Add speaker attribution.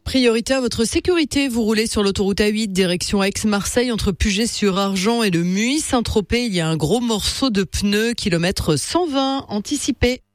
Speaker 1: Priorité à votre sécurité, vous roulez sur l'autoroute A8 direction Aix-Marseille entre Puget-sur-Argent et le Muy. Saint-Tropez, il y a un gros morceau de pneu, kilomètre 120 anticipé.